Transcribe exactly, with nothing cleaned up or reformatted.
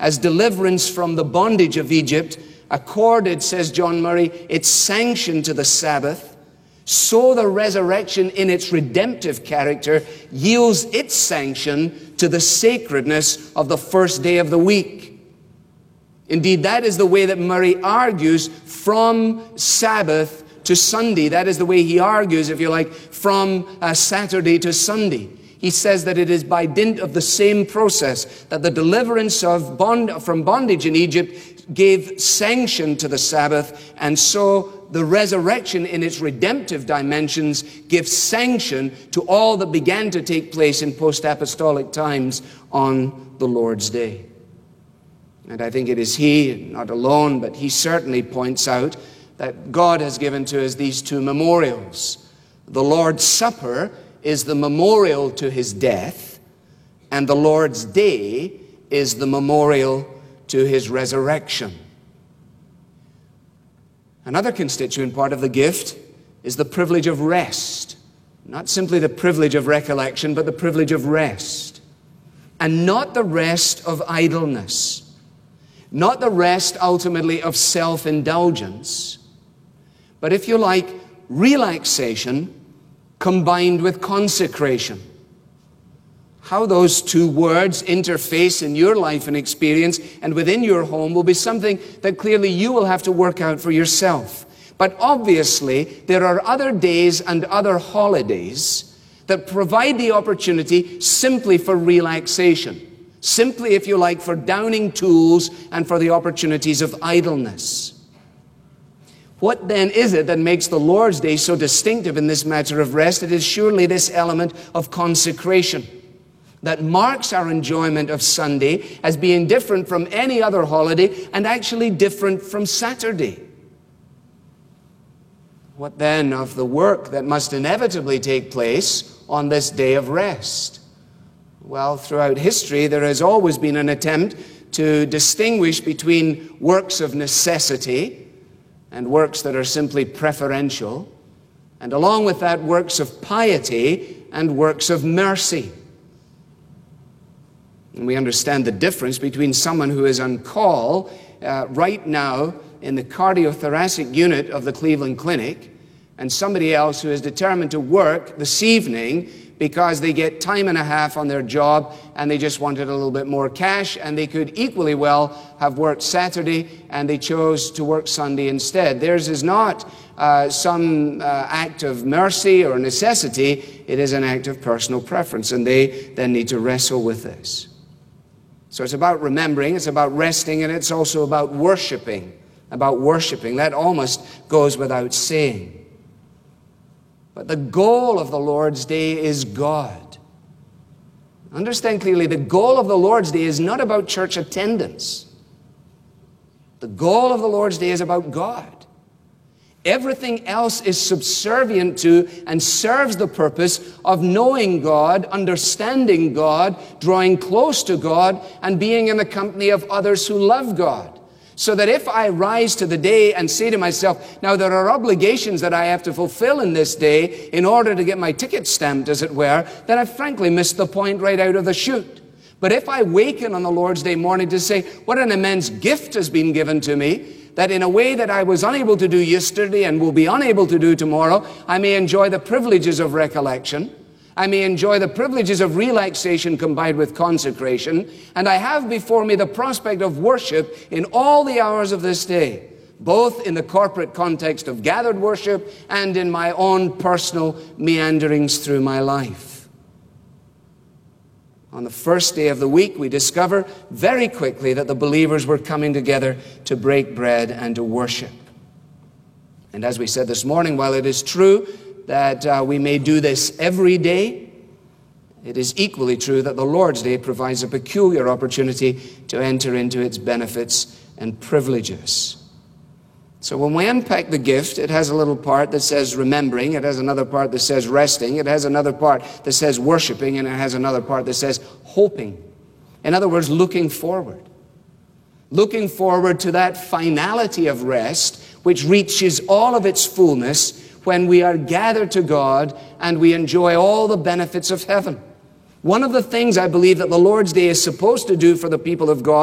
as deliverance from the bondage of Egypt accorded, says John Murray, its sanction to the Sabbath, so the resurrection in its redemptive character yields its sanction to the sacredness of the first day of the week. Indeed, that is the way that Murray argues from Sabbath to Sunday. That is the way he argues, if you like, from uh, Saturday to Sunday. He says that it is by dint of the same process that the deliverance of bond, from bondage in Egypt gave sanction to the Sabbath, and so the resurrection in its redemptive dimensions gives sanction to all that began to take place in post-apostolic times on the Lord's Day. And I think it is he, not alone, but he certainly points out that God has given to us these two memorials. The Lord's Supper is the memorial to his death, and the Lord's Day is the memorial to his resurrection. Another constituent part of the gift is the privilege of rest. Not simply the privilege of recollection, but the privilege of rest. And not the rest of idleness. Not the rest, ultimately, of self-indulgence, but, if you like, relaxation combined with consecration. How those two words interface in your life and experience and within your home will be something that clearly you will have to work out for yourself. But obviously, there are other days and other holidays that provide the opportunity simply for relaxation. Simply, if you like, for downing tools and for the opportunities of idleness. What then is it that makes the Lord's Day so distinctive in this matter of rest? It is surely this element of consecration that marks our enjoyment of Sunday as being different from any other holiday and actually different from Saturday. What then of the work that must inevitably take place on this day of rest? Well, throughout history, there has always been an attempt to distinguish between works of necessity and works that are simply preferential, and along with that, works of piety and works of mercy. And we understand the difference between someone who is on call uh, right now in the cardiothoracic unit of the Cleveland Clinic and somebody else who is determined to work this evening because they get time and a half on their job and they just wanted a little bit more cash, and they could equally well have worked Saturday and they chose to work Sunday instead. Theirs is not uh, some uh, act of mercy or necessity. It is an act of personal preference, and they then need to wrestle with this. So it's about remembering, it's about resting, and it's also about worshiping. About worshiping. That almost goes without saying. But the goal of the Lord's Day is God. Understand clearly, the goal of the Lord's Day is not about church attendance. The goal of the Lord's Day is about God. Everything else is subservient to and serves the purpose of knowing God, understanding God, drawing close to God, and being in the company of others who love God. So that if I rise to the day and say to myself, now there are obligations that I have to fulfill in this day in order to get my ticket stamped, as it were, then I've frankly missed the point right out of the chute. But if I waken on the Lord's Day morning to say, what an immense gift has been given to me, that in a way that I was unable to do yesterday and will be unable to do tomorrow, I may enjoy the privileges of recollection. I may enjoy the privileges of relaxation combined with consecration, and I have before me the prospect of worship in all the hours of this day, both in the corporate context of gathered worship and in my own personal meanderings through my life. On the first day of the week, we discover very quickly that the believers were coming together to break bread and to worship. And as we said this morning, while it is true that uh, we may do this every day, it is equally true that the Lord's Day provides a peculiar opportunity to enter into its benefits and privileges. So when we unpack the gift, it has a little part that says remembering, it has another part that says resting, it has another part that says worshiping, and it has another part that says hoping. In other words, looking forward. Looking forward to that finality of rest which reaches all of its fullness when we are gathered to God and we enjoy all the benefits of heaven. One of the things I believe that the Lord's Day is supposed to do for the people of God